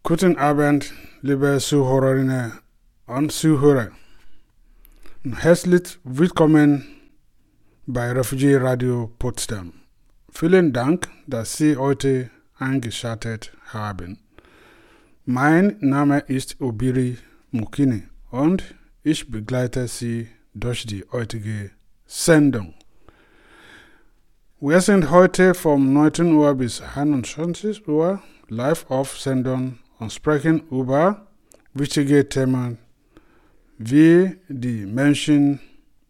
Guten Abend, liebe Zuhörerinnen und Zuhörer. Herzlich willkommen bei Refugee Radio Potsdam. Vielen Dank, dass Sie heute eingeschaltet haben. Mein Name ist Obiri Mukini und ich begleite Sie durch die heutige Sendung. Wir sind heute vom 19 Uhr bis 21 Uhr live auf Sendung und sprechen über wichtige Themen wie die Menschen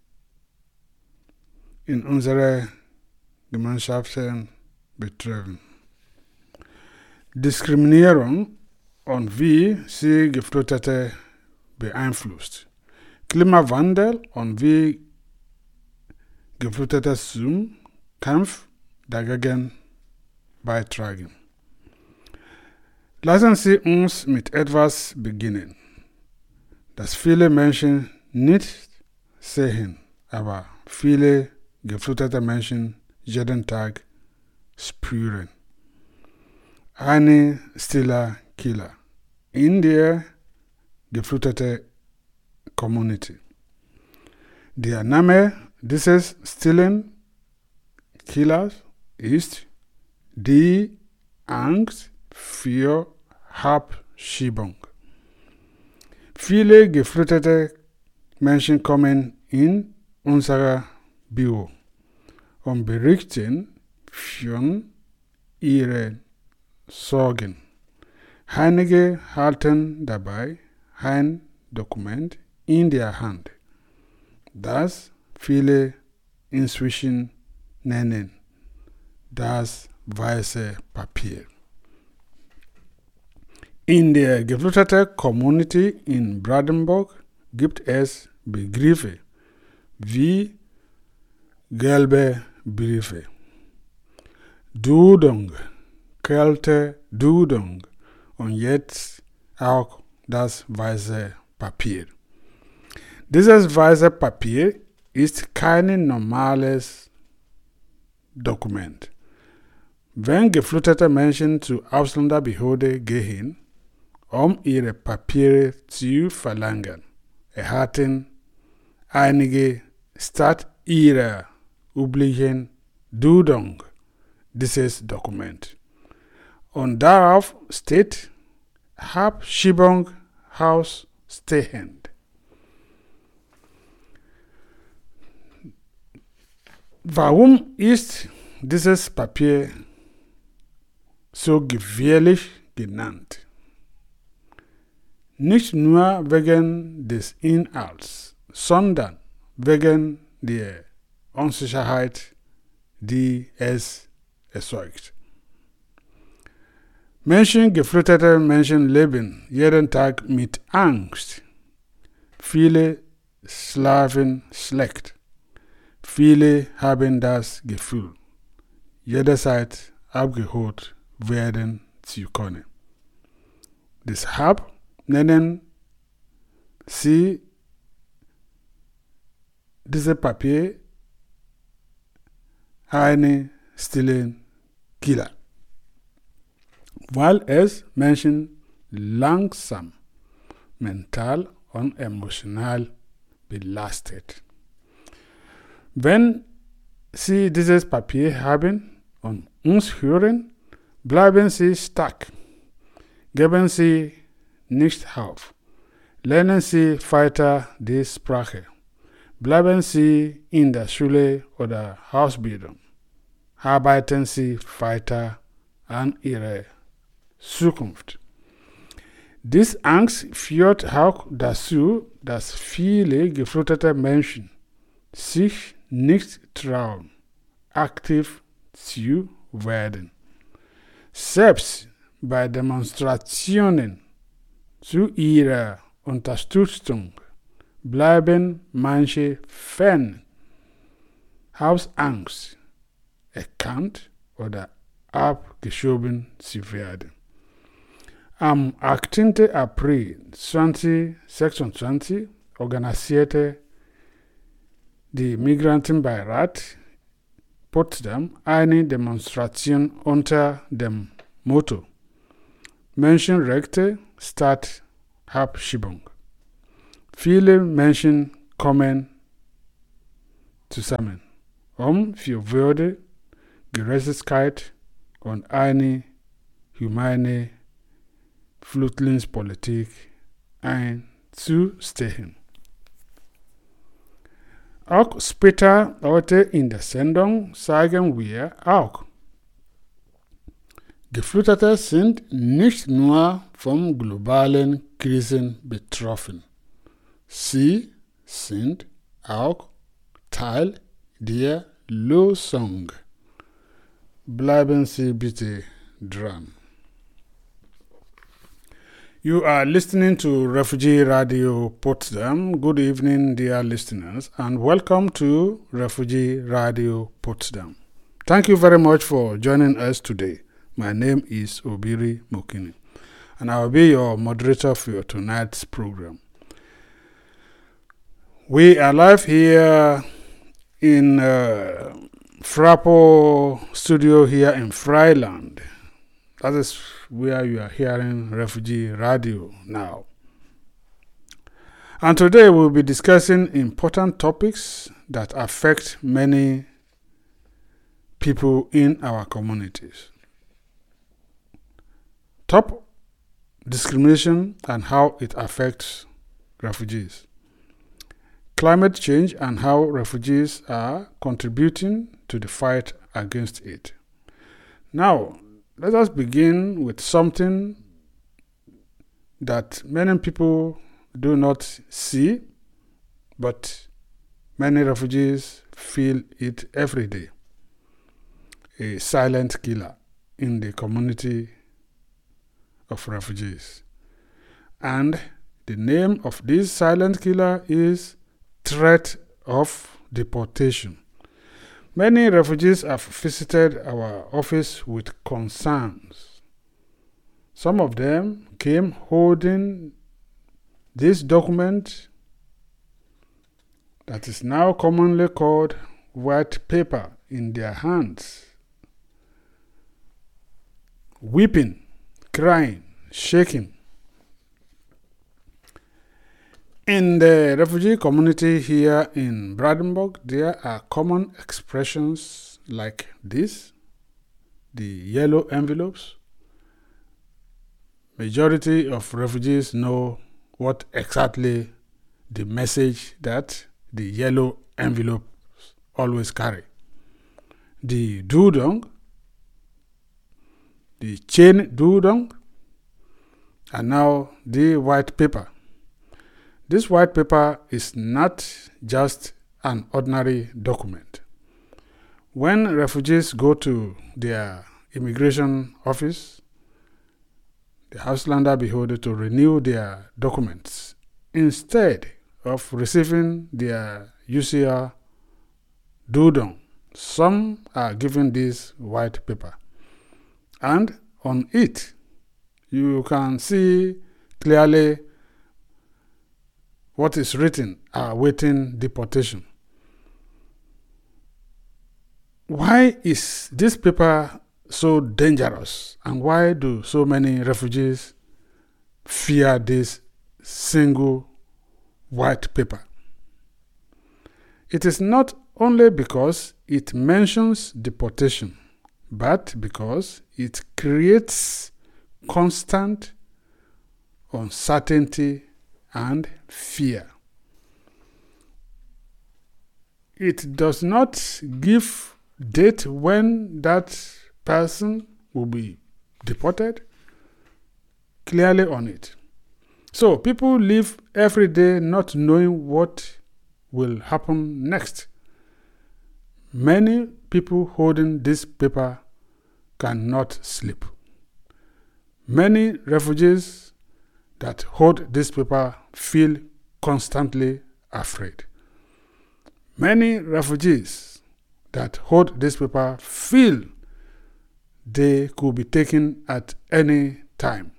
in unserer Gemeinschaften betreffen. Diskriminierung und wie sie Geflüchtete beeinflusst. Klimawandel und wie Geflüchtete zum Kampf dagegen beitragen. Lassen Sie uns mit etwas beginnen, das viele Menschen nicht sehen, aber viele geflüchtete Menschen jeden Tag spüren. Eine stiller Killer in der geflüchteten Community. Der Name dieses stillen Killers ist die Angst für Abschiebung. Viele geflüchtete Menschen kommen in unser Büro und berichten von ihren Sorgen. Einige halten dabei ein Dokument in der Hand, das viele inzwischen nennen das weiße Papier. In der geflüchteten Community in Brandenburg gibt es Begriffe wie gelbe Briefe, Dudung, Kälte-Dudung und jetzt auch das weiße Papier. Dieses weiße Papier ist kein normales Dokument. Wenn geflüchtete Menschen zur Ausländerbehörde gehen, um ihre Papiere zu verlängern, erhalten einige statt ihrer üblichen Dudung dieses Dokument. Und darauf steht Abschiebung ausstehend. Warum ist dieses Papier so gefährlich genannt? Nicht nur wegen des Inhalts, sondern wegen der Unsicherheit, die es erzeugt. Geflüchtete Menschen leben jeden Tag mit Angst. Viele schlafen schlecht. Viele haben das Gefühl, jederzeit abgeholt werden zu können. Deshalb nennen sie dieses Papier einen stillen Killer, weil es Menschen langsam mental und emotional belastet. Wenn Sie dieses Papier haben und uns hören, bleiben Sie stark. Geben Sie nicht auf. Lernen Sie weiter die Sprache. Bleiben Sie in der Schule oder Ausbildung. Arbeiten Sie weiter an Ihrer Zukunft. Diese Angst führt auch dazu, dass viele geflüchtete Menschen sich nicht trauen, aktiv zu werden. Selbst bei Demonstrationen zu ihrer Unterstützung bleiben manche fern, aus Angst, erkannt oder abgeschoben zu werden. Am 18. April 2026 organisierte die Migrantenbeirat Potsdam eine Demonstration unter dem Motto Menschenrechte statt Abschiebung. Viele Menschen kommen zusammen, für Würde, Gerechtigkeit und eine humane Flüchtlingspolitik einzustehen. Auch später heute in der Sendung sagen wir auch, Geflüchtete sind nicht nur von globalen Krisen betroffen. Sie sind auch Teil der Lösung. Bleiben Sie bitte dran. You are listening to Refugee Radio Potsdam. Good evening, dear listeners, and welcome to Refugee Radio Potsdam. Thank you very much for joining us today. My name is Obiri Mokini, and I will be your moderator for tonight's program. We are live here in Frappo studio here in Freiland. That is where you are hearing Refugee Radio now. And today we'll be discussing important topics that affect many people in our communities. Top discrimination and how it affects refugees. Climate change and how refugees are contributing to the fight against it. Now, let us begin with something that many people do not see, but many refugees feel it every day. A silent killer in the community of refugees. And the name of this silent killer is threat of deportation. Many refugees have visited our office with concerns. Some of them came holding this document that is now commonly called white paper in their hands, weeping, crying, shaking. In the refugee community here in Brandenburg, there are common expressions like this: the yellow envelopes. Majority of refugees know what exactly the message that the yellow envelopes always carry. The dudong, the chain dudong, and now the white paper. This white paper is not just an ordinary document. When refugees go to their immigration office, the Ausländerbehörde, to renew their documents, instead of receiving their usual dudong, some are given this white paper. And on it, you can see clearly what is written: awaiting deportation. Why is this paper so dangerous, and why do so many refugees fear this single white paper? It is not only because it mentions deportation, but because it creates constant uncertainty and fear. It does not give date when that person will be deported clearly on it. So people live every day not knowing what will happen next. Many people holding this paper cannot sleep. Many refugees that hold this paper feel constantly afraid. Many refugees that hold this paper feel they could be taken at any time.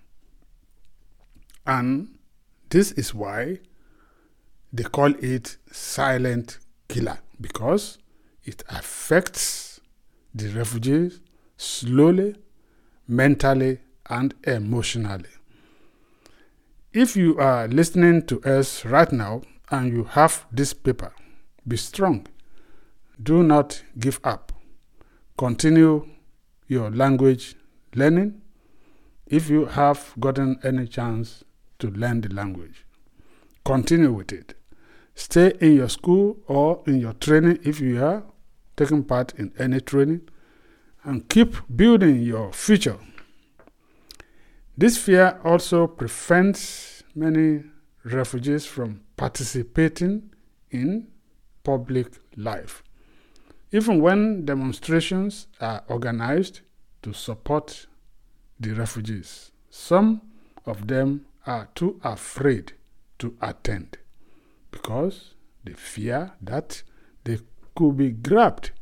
And this is why they call it silent killer, because it affects the refugees slowly, mentally, and emotionally. If you are listening to us right now and you have this paper, be strong. Do not give up. Continue your language learning if you have gotten any chance to learn the language. Continue with it. Stay in your school or in your training if you are taking part in any training, and keep building your future. This fear also prevents many refugees from participating in public life. Even when demonstrations are organized to support the refugees, some of them are too afraid to attend because they fear that they could be grabbed.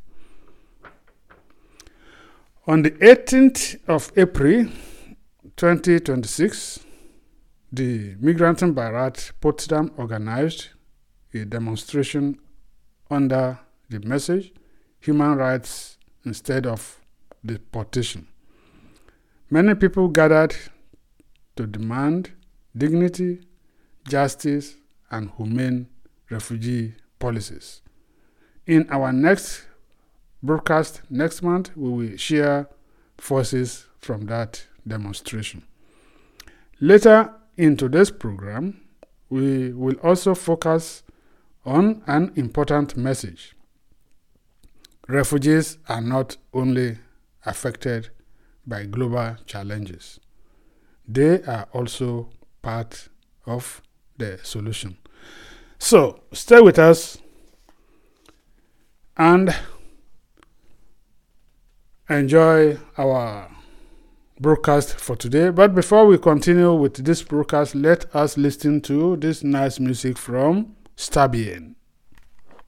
On the 18th of April 2026, the Migranten Beirat Potsdam organized a demonstration under the message "Human Rights Instead of Deportation." Many people gathered to demand dignity, justice, and humane refugee policies. In our next broadcast next month, we will share voices from that demonstration. Later in today's program, we will also focus on an important message. Refugees are not only affected by global challenges, they are also part of the solution. So, stay with us and enjoy our broadcast for today. But before we continue with this broadcast, let us listen to this nice music from Stabien.